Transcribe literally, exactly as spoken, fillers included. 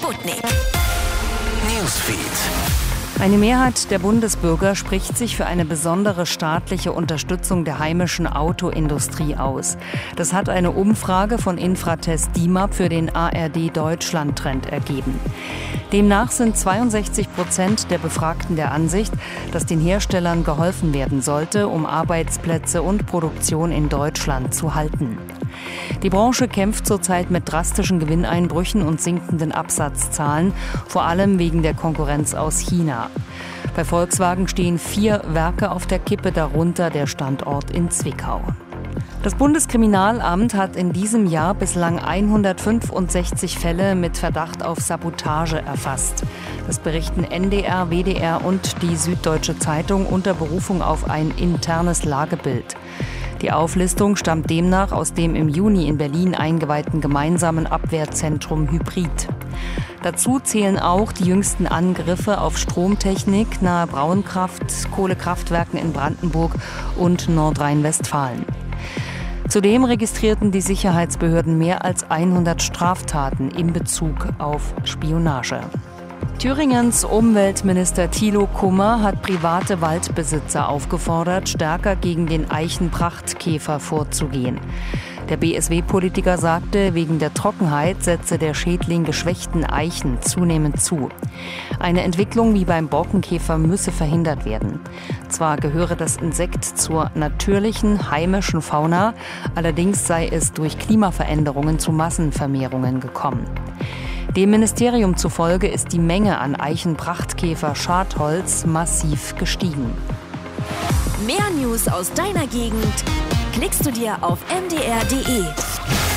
Sputnik Newsfeed. Eine Mehrheit der Bundesbürger spricht sich für eine besondere staatliche Unterstützung der heimischen Autoindustrie aus. Das hat eine Umfrage von Infratest DIMAP für den A R D Deutschland-Trend ergeben. Demnach sind zweiundsechzig Prozent der Befragten der Ansicht, dass den Herstellern geholfen werden sollte, um Arbeitsplätze und Produktion in Deutschland zu halten. Die Branche kämpft zurzeit mit drastischen Gewinneinbrüchen und sinkenden Absatzzahlen, vor allem wegen der Konkurrenz aus China. Bei Volkswagen stehen vier Werke auf der Kippe, darunter der Standort in Zwickau. Das Bundeskriminalamt hat in diesem Jahr bislang hundertfünfundsechzig Fälle mit Verdacht auf Sabotage erfasst. Das berichten N D R, W D R und die Süddeutsche Zeitung unter Berufung auf ein internes Lagebild. Die Auflistung stammt demnach aus dem im Juni in Berlin eingeweihten gemeinsamen Abwehrzentrum Hybrid. Dazu zählen auch die jüngsten Angriffe auf Stromtechnik nahe Braunkraft, Kohlekraftwerken in Brandenburg und Nordrhein-Westfalen. Zudem registrierten die Sicherheitsbehörden mehr als hundert Straftaten in Bezug auf Spionage. Thüringens Umweltminister Thilo Kummer hat private Waldbesitzer aufgefordert, stärker gegen den Eichenprachtkäfer vorzugehen. Der B S W-Politiker sagte, wegen der Trockenheit setze der Schädling geschwächten Eichen zunehmend zu. Eine Entwicklung wie beim Borkenkäfer müsse verhindert werden. Zwar gehöre das Insekt zur natürlichen, heimischen Fauna, allerdings sei es durch Klimaveränderungen zu Massenvermehrungen gekommen. Dem Ministerium zufolge ist die Menge an Eichenprachtkäfer-Schadholz massiv gestiegen. Mehr News aus deiner Gegend klickst du dir auf m d r punkt d e.